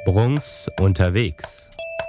Brunks unterwegs.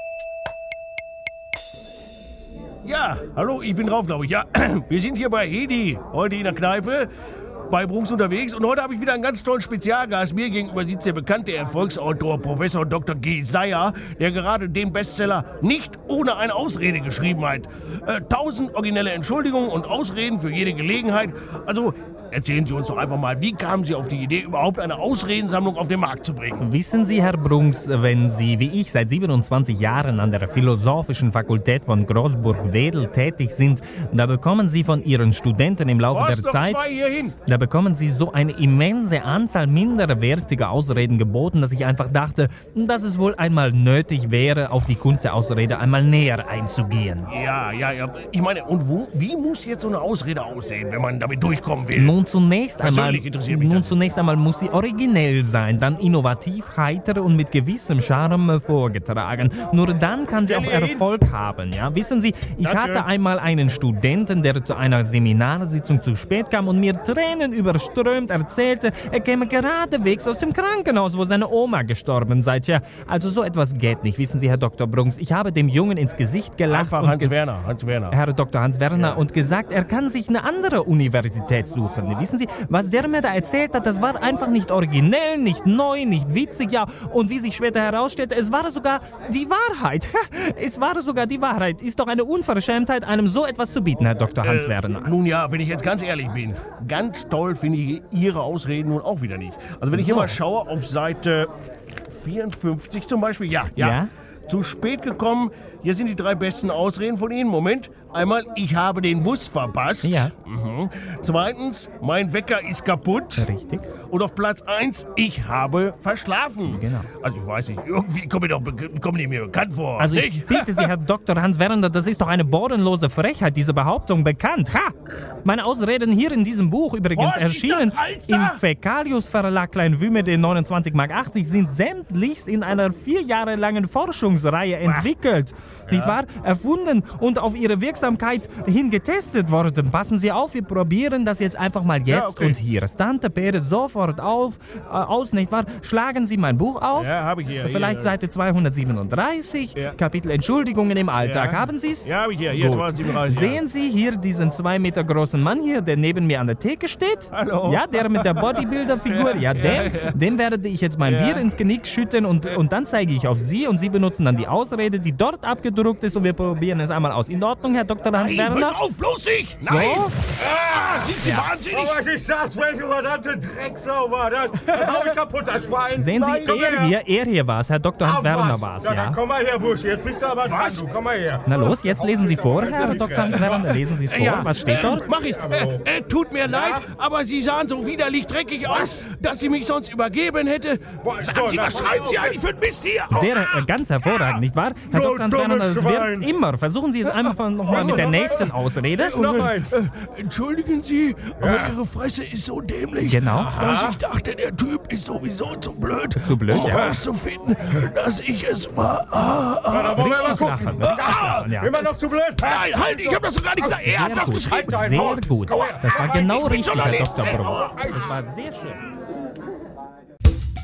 Ja, hallo, ich bin drauf, glaube ich. Ja, wir sind hier bei Edi, heute in der Kneipe, bei Brunks unterwegs. Und heute habe ich wieder einen ganz tollen Spezialgast. Mir gegenüber sitzt der bekannte Erfolgsautor Professor Dr. G. Seyer, der gerade den Bestseller Nicht ohne eine Ausrede geschrieben hat. 1000 originelle Entschuldigungen und Ausreden für jede Gelegenheit. Also erzählen Sie uns doch einfach mal, wie kamen Sie auf die Idee, überhaupt eine Ausredensammlung auf den Markt zu bringen? Wissen Sie, Herr Brunks, wenn Sie wie ich seit 27 Jahren an der Philosophischen Fakultät von Großburg-Wedel tätig sind, da bekommen Sie von Ihren Studenten im Laufe der Zeit, da bekommen Sie so eine immense Anzahl minderwertiger Ausreden geboten, dass ich einfach dachte, dass es wohl einmal nötig wäre, auf die Kunst der Ausrede einmal näher einzugehen. Ja. Ich meine, und wie muss jetzt so eine Ausrede aussehen, wenn man damit durchkommen will? Nun zunächst einmal muss sie originell sein, dann innovativ, heiter und mit gewissem Charme vorgetragen. Nur dann kann sie auch Erfolg haben. Ja? Wissen Sie, ich hatte einmal einen Studenten, der zu einer Seminarsitzung zu spät kam und mir Tränen überströmt erzählte, er käme geradewegs aus dem Krankenhaus, wo seine Oma gestorben sei. Tja, also so etwas geht nicht. Wissen Sie, Herr Dr. Brunks, ich habe dem Jungen ins Gesicht gelacht. Einfach Hans Werner. Herr Dr. Hans Werner, und gesagt, er kann sich eine andere Universität suchen. Wissen Sie, was der mir da erzählt hat, das war einfach nicht originell, nicht neu, nicht witzig, ja. Und wie sich später herausstellte, es war sogar die Wahrheit. Es war sogar die Wahrheit. Ist doch eine Unverschämtheit, einem so etwas zu bieten, Herr Dr. Hans Werner. Nun ja, wenn ich jetzt ganz ehrlich bin, ganz toll finde ich Ihre Ausreden nun auch wieder nicht. Also wenn ich hier mal schaue auf Seite 54 zum Beispiel, ja. Zu spät gekommen, hier sind die 3 besten Ausreden von Ihnen. Moment, einmal, ich habe den Bus verpasst. Ja. Zweitens, mein Wecker ist kaputt. Richtig. Und auf Platz 1, ich habe verschlafen. Genau. Also ich weiß nicht, irgendwie kommen die mir bekannt vor. Also nicht? ich bitte Sie, Herr Dr. Hans Werner, das ist doch eine bodenlose Frechheit, diese Behauptung bekannt. Ha! Meine Ausreden hier in diesem Buch übrigens erschienen im Fäkalius Verlag Kleinwümede 29,80 Mark sind sämtlichst in einer 4 Jahre langen Forschungsreihe entwickelt. Nicht wahr? Erfunden und auf ihre Wirksamkeit hin getestet worden. Passen Sie auf, wir probieren das jetzt einfach mal jetzt und hier. Stante Pere sofort aus, nicht wahr? Schlagen Sie mein Buch auf. Ja, habe ich hier. Vielleicht Seite 237, Kapitel Entschuldigungen im Alltag. Haben Sie es? Ja, habe ich hier. Hier 237. Sehen Sie hier diesen 2 Meter großen Mann hier, der neben mir an der Theke steht? Hallo. Ja, der mit der Bodybuilder-Figur. Ja, dem werde ich jetzt mein Bier ins Genick schütten und dann zeige ich auf Sie und Sie benutzen dann die Ausrede, die dort abgedruckt ist, und wir probieren es einmal aus. In Ordnung, Herr Dr. Hans Werner? Hört auf, bloß ich! So? Nein! Sind Sie wahnsinnig? Oh, was ist das? Welche verdammte Drecksau war das? Das hau ich kaputt, das Schwein! Sehen Sie, Nein, er hier war es, Herr Dr. Hans Werner war es, ja. ja. Dann komm mal her, Busch, jetzt bist du aber dran, du. Komm mal her. Na los, jetzt lesen Sie vor, Herr Dr. Hans Werner, lesen Sie es vor. Was steht dort? Mach ich. Tut mir leid, aber Sie sahen so widerlich dreckig aus, dass Sie mich sonst übergeben hätte. Sagen Sie, was schreiben Sie eigentlich für ein Mist hier? Ganz hervorragend, nicht wahr? Herr Dr. Hans Werner, das wirkt immer. Versuchen Sie es einfach nochmal mit der nächsten Ausrede. Noch eins. Entschuldigen Sie, aber Ihre Fresse ist so dämlich, Genau. dass ich dachte, der Typ ist sowieso zu blöd, um ja. rauszufinden, dass ich es war. Da wollen wir mal gucken. Ja. Immer noch zu blöd? Nein, halt, ich hab das doch gar nicht gesagt. Er hat das geschrieben. Sehr gut. Das war genau Ich bin richtig, Herr Journalist. Dr. Brunks. Das war sehr schön.